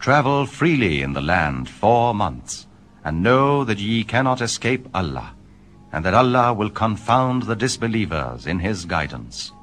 Travel freely in the land 4 months, and know that ye cannot escape Allah, and that Allah will confound the disbelievers in his guidance.